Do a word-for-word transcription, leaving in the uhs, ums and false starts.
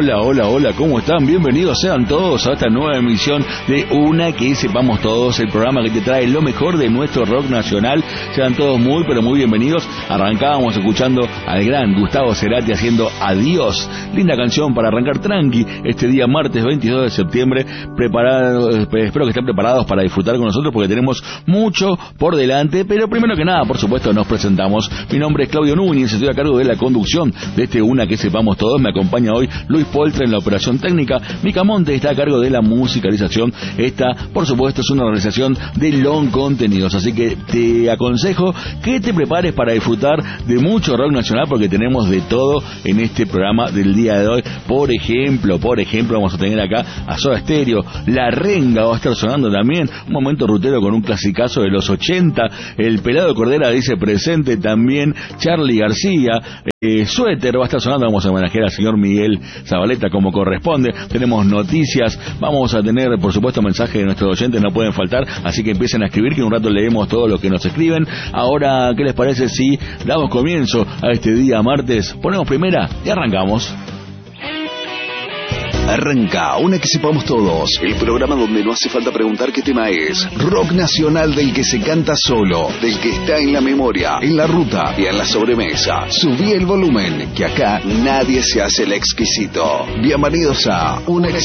Hola, hola, hola, ¿cómo están? Bienvenidos sean todos a esta nueva emisión de Una que sepamos todos, el programa que te trae lo mejor de nuestro rock nacional. Sean todos muy, pero muy bienvenidos. Arrancábamos escuchando al gran Gustavo Cerati haciendo Adiós. Linda canción para arrancar tranqui este día martes veintidós de septiembre. Preparado, espero que estén preparados para disfrutar con nosotros porque tenemos mucho por delante. Pero primero que nada, por supuesto, nos presentamos. Mi nombre es Claudio Núñez, estoy a cargo de la conducción de este Una que sepamos todos. Me acompaña hoy Luis Poltre en la operación técnica. Mica Monte está a cargo de la musicalización. Esta, por supuesto, es una realización de Long Contenidos, así que te aconsejo que te prepares para disfrutar de mucho rock nacional porque tenemos de todo en este programa del día de hoy. Por ejemplo, por ejemplo, vamos a tener acá a Soda Stereo, La Renga va a estar sonando también, un momento rutero con un clasicazo de los ochenta, El Pelado Cordera dice presente también, Charly García, eh, Suéter va a estar sonando, vamos a homenajear al señor Miguel Zabaleta como corresponde, tenemos noticias, vamos a tener por supuesto mensajes de nuestros oyentes, no pueden faltar, así que empiecen a escribir que en un rato leemos todo lo que nos escriben. Ahora, ¿qué les parece si damos comienzo a este día martes? Ponemos primera y arrancamos. Arranca Una que sepamos todos, el programa donde no hace falta preguntar qué tema es. Rock nacional del que se canta solo, del que está en la memoria, en la ruta y en la sobremesa. Subí el volumen, que acá nadie se hace el exquisito. Bienvenidos a Una que